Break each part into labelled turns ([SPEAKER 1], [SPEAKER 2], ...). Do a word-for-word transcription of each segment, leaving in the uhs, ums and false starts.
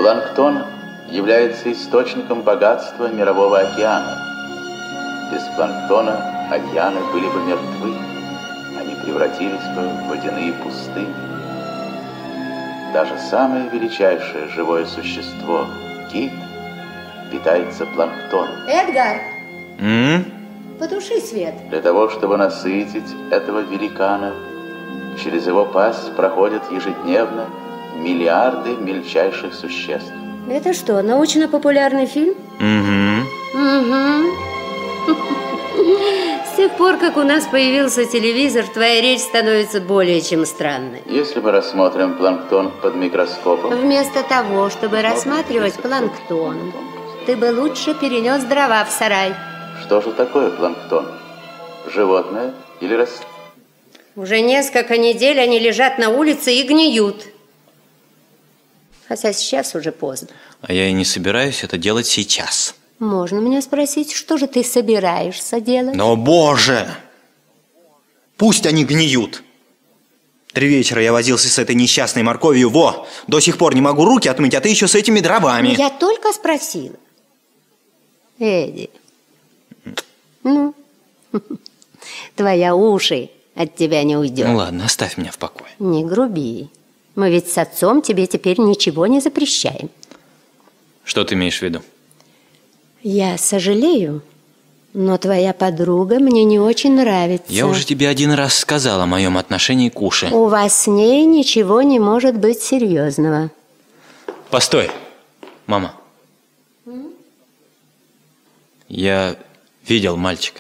[SPEAKER 1] Планктон является источником богатства мирового океана. Без планктона океаны были бы мертвы, они превратились бы в водяные пустыни. Даже самое величайшее живое существо, кит, питается планктоном.
[SPEAKER 2] Эдгар,
[SPEAKER 3] Mm?
[SPEAKER 2] потуши свет.
[SPEAKER 1] Для того, чтобы насытить этого великана, через его пасть проходят ежедневно миллиарды мельчайших существ.
[SPEAKER 2] Это что, научно-популярный фильм?
[SPEAKER 3] Угу.
[SPEAKER 2] Угу. С тех пор, как у нас появился телевизор, твоя речь становится более чем странной.
[SPEAKER 1] Если мы рассмотрим планктон под микроскопом...
[SPEAKER 2] Вместо того, чтобы рассматривать планктон, ты бы лучше перенес дрова в сарай.
[SPEAKER 1] Что же такое планктон? Животное или растение?
[SPEAKER 2] Уже несколько недель они лежат на улице и гниют. Хотя сейчас уже поздно.
[SPEAKER 3] А я и не собираюсь это делать сейчас.
[SPEAKER 2] Можно меня спросить, что же ты собираешься делать?
[SPEAKER 3] Но, боже! Пусть они гниют. Три вечера я возился с этой несчастной морковью. Во! До сих пор не могу руки отмыть, а ты еще с этими дровами.
[SPEAKER 2] Я только спросила. Эдди. Ну, твоя уши от тебя не уйдет.
[SPEAKER 3] Ну ладно, оставь меня в покое.
[SPEAKER 2] Не груби. Мы ведь с отцом тебе теперь ничего не запрещаем.
[SPEAKER 3] Что ты имеешь в виду?
[SPEAKER 2] Я сожалею, но твоя подруга мне не очень нравится.
[SPEAKER 3] Я уже тебе один раз сказал о моем отношении к Уше.
[SPEAKER 2] У вас с ней ничего не может быть серьезного.
[SPEAKER 3] Постой, мама.
[SPEAKER 2] М?
[SPEAKER 3] Я видел мальчика.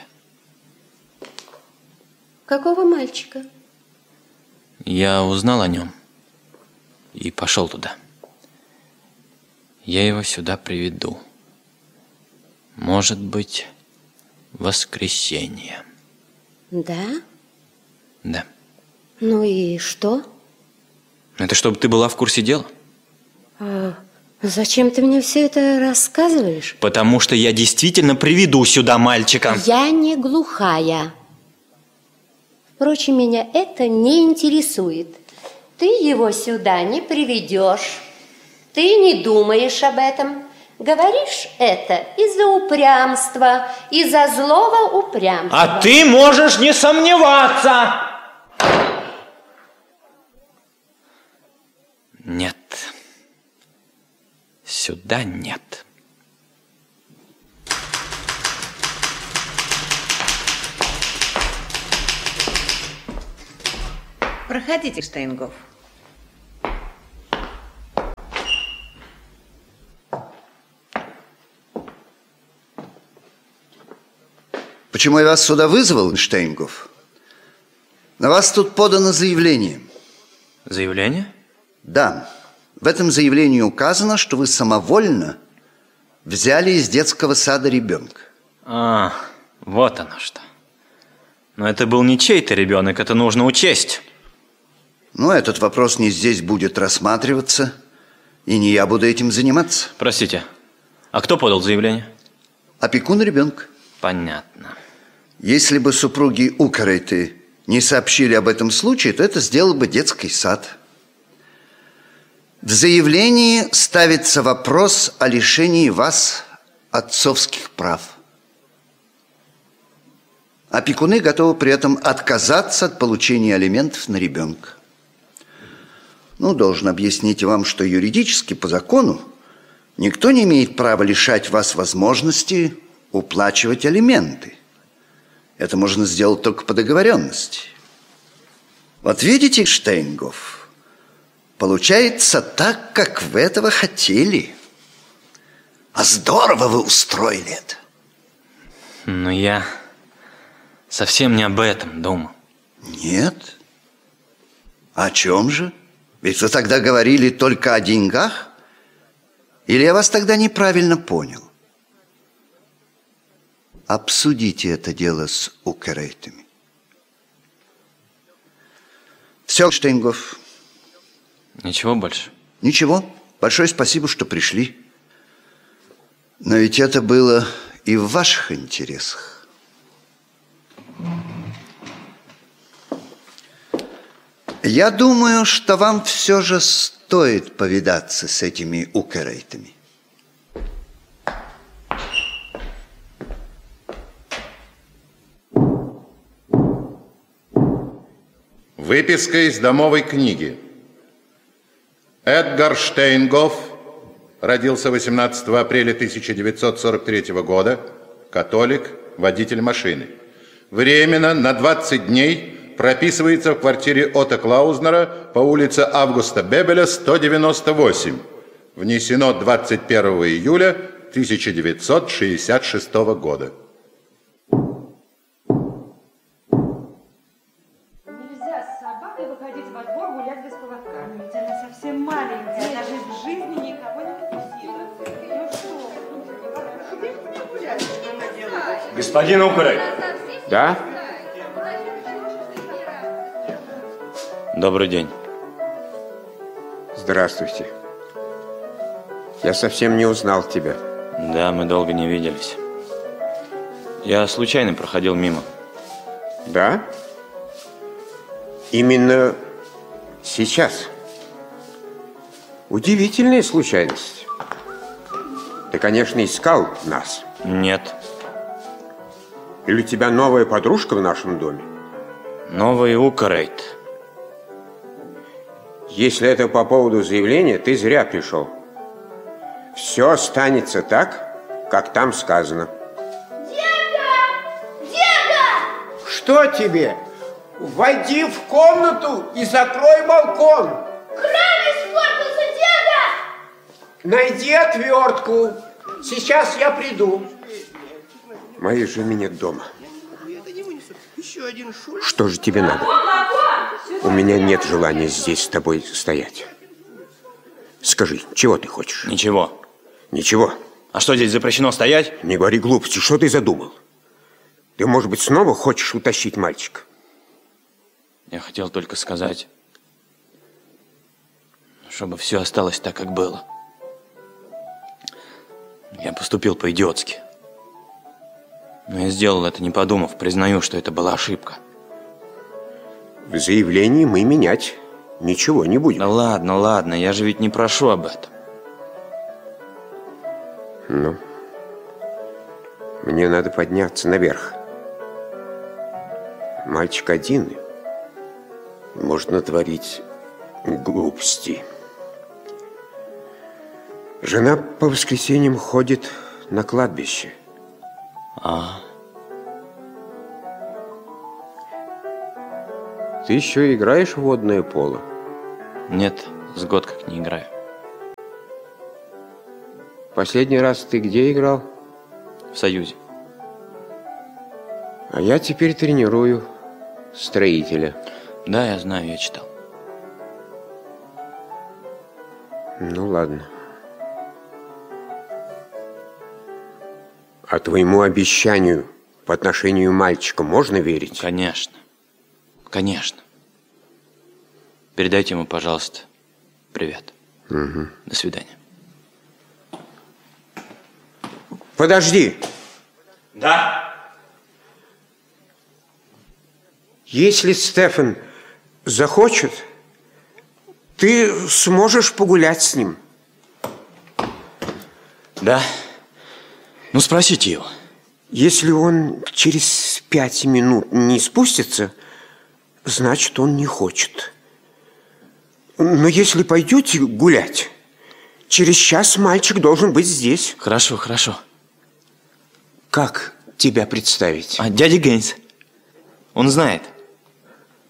[SPEAKER 2] Какого мальчика?
[SPEAKER 3] Я узнал о нем и пошел туда. Я его сюда приведу. Может быть, в воскресенье.
[SPEAKER 2] Да?
[SPEAKER 3] Да.
[SPEAKER 2] Ну и что?
[SPEAKER 3] Это чтобы ты была в курсе дела.
[SPEAKER 2] А зачем ты мне все это рассказываешь?
[SPEAKER 3] Потому что я действительно приведу сюда мальчика.
[SPEAKER 2] Я не глухая. Впрочем, меня это не интересует. Ты его сюда не приведешь. Ты не думаешь об этом. Говоришь это из-за упрямства, из-за злого упрямства.
[SPEAKER 3] А ты можешь не сомневаться. Нет. Сюда нет.
[SPEAKER 4] Проходите, Штейнгоф.
[SPEAKER 5] Почему я вас сюда вызвал, Штейнгоф? На вас тут подано заявление.
[SPEAKER 3] Заявление?
[SPEAKER 5] Да. В этом заявлении указано, что вы самовольно взяли из детского сада ребенка.
[SPEAKER 3] А, вот оно что. Но это был не чей-то ребенок, это нужно учесть.
[SPEAKER 5] Но этот вопрос не здесь будет рассматриваться, и не я буду этим заниматься.
[SPEAKER 3] Простите, а кто подал заявление?
[SPEAKER 5] Опекун ребенка.
[SPEAKER 3] Понятно.
[SPEAKER 5] Если бы супруги Укарейты не сообщили об этом случае, то это сделал бы детский сад. В заявлении ставится вопрос о лишении вас отцовских прав. Опекуны готовы при этом отказаться от получения алиментов на ребенка. Ну, должен объяснить вам, что юридически, по закону, никто не имеет права лишать вас возможности уплачивать алименты. Это можно сделать только по договоренности. Вот видите, Штейнгоф, получается так, как вы этого хотели. А здорово вы устроили это.
[SPEAKER 3] Но я совсем не об этом думал.
[SPEAKER 5] Нет? О чем же? Ведь вы тогда говорили только о деньгах? Или я вас тогда неправильно понял? Обсудите это дело с Укарейтами. Все, Штейнгоф.
[SPEAKER 3] Ничего больше?
[SPEAKER 5] Ничего. Большое спасибо, что пришли. Но ведь это было и в ваших интересах. Я думаю, что вам все же стоит стоит повидаться с этими Укерейтами.
[SPEAKER 6] Выписка из домовой книги. Эдгар Штейнгоф родился восемнадцатого апреля тысяча девятьсот сорок третьего года, католик, водитель машины. Временно на двадцать дней прописывается в квартире Отто Клаузнера по улице Августа Бебеля, сто девяносто восемь. Внесено двадцать первого июля тысяча девятьсот шестьдесят шестого года.
[SPEAKER 7] Нельзя с собакой выходить во двор гулять без поводка. Ведь она совсем маленькая, она же в жизни никого не укусила. Ну что?
[SPEAKER 3] Господин Укерейт.
[SPEAKER 8] Да?
[SPEAKER 3] Добрый день.
[SPEAKER 8] Здравствуйте. Я совсем не узнал тебя.
[SPEAKER 3] Да, мы долго не виделись. Я случайно проходил мимо.
[SPEAKER 8] Да? Именно сейчас. Удивительная случайность. Ты, конечно, искал нас.
[SPEAKER 3] Нет.
[SPEAKER 8] Или у тебя новая подружка в нашем доме?
[SPEAKER 3] Новый Укерейт.
[SPEAKER 8] Если это по поводу заявления, ты зря пришел. Все останется так, как там сказано.
[SPEAKER 9] Деда! Деда!
[SPEAKER 8] Что тебе? Войди в комнату и закрой балкон.
[SPEAKER 9] Кран испортился, деда!
[SPEAKER 8] Найди отвертку. Сейчас я приду. Моей жены нет дома. Что же тебе надо? У меня нет желания здесь с тобой стоять. Скажи, чего ты хочешь?
[SPEAKER 3] Ничего.
[SPEAKER 8] Ничего.
[SPEAKER 3] А что, здесь запрещено стоять?
[SPEAKER 8] Не говори глупости, что ты задумал? Ты, может быть, снова хочешь утащить мальчика?
[SPEAKER 3] Я хотел только сказать, чтобы все осталось так, как было. Я поступил по-идиотски. Но я сделал это, не подумав, признаю, что это была ошибка.
[SPEAKER 8] В заявлении мы менять ничего не будем.
[SPEAKER 3] Да ладно, ладно, я же ведь не прошу об этом.
[SPEAKER 8] Ну, мне надо подняться наверх. Мальчик один может натворить глупости. Жена по воскресеньям ходит на кладбище.
[SPEAKER 3] А.
[SPEAKER 8] Ты еще играешь в водное поло?
[SPEAKER 3] Нет, с год как не играю.
[SPEAKER 8] Последний раз ты где играл?
[SPEAKER 3] В Союзе.
[SPEAKER 8] А я теперь тренирую строителя.
[SPEAKER 3] Да, я знаю, я читал.
[SPEAKER 8] Ну ладно. А твоему обещанию по отношению мальчика можно верить?
[SPEAKER 3] Конечно. Конечно. Передайте ему, пожалуйста, привет.
[SPEAKER 8] Угу.
[SPEAKER 3] До свидания.
[SPEAKER 8] Подожди.
[SPEAKER 3] Да?
[SPEAKER 8] Если Стефан захочет, ты сможешь погулять с ним.
[SPEAKER 3] Да? Ну, спросите его.
[SPEAKER 8] Если он через пять минут не спустится, значит, он не хочет. Но если пойдете гулять, через час мальчик должен быть здесь.
[SPEAKER 3] Хорошо, хорошо.
[SPEAKER 8] Как тебя представить?
[SPEAKER 3] А, дядя Гейнс. Он знает.